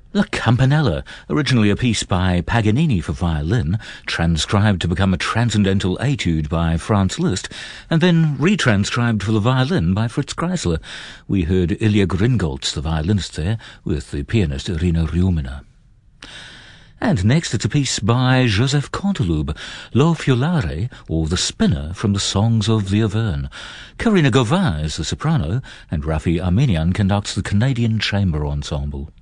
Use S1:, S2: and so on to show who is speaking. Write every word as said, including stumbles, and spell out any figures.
S1: La Campanella, originally a piece by Paganini for violin, transcribed to become a transcendental etude by Franz Liszt, and then retranscribed for the violin by Fritz Kreisler. We heard Ilya Gringolz, the violinist there, with the pianist Irina Rymina. And next it's a piece by Joseph Canteloube, Lo Fiolare, or The Spinner from the Songs of the Auvergne. Karina Gauvin is the soprano, and Rafi Armenian conducts the Canadian Chamber Ensemble.